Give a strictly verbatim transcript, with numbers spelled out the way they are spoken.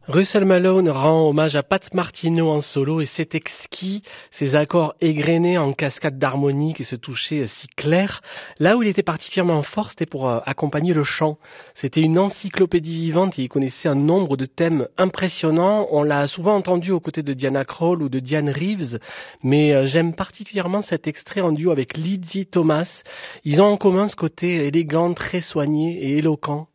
Russell Malone rend hommage à Pat Martino en solo et c'est exquis, ses accords égrenés en cascade d'harmonique et ce toucher si clair. Là où il était particulièrement fort, c'était pour euh, accompagner le chant. C'était une encyclopédie vivante et il connaissait un nombre de thèmes impressionnants. On l'a souvent entendu aux côtés de Diana Krall ou de Diane Reeves, mais euh, j'aime particulièrement cet extrait en duo avec Lydie Thomas. Ils ont en commun ce côté élégant, très soigné et éloquent.